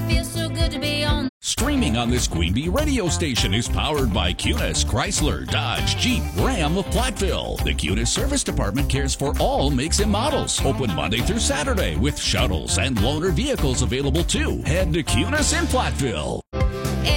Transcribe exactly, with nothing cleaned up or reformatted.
feels so good to be on. Streaming on this Queen Bee radio station is powered by Cunis, Chrysler, Dodge, Jeep, Ram of Platteville. The Cunis Service Department cares for all makes and models. Open Monday through Saturday with shuttles and loaner vehicles available too. Head to Cunis in Platteville.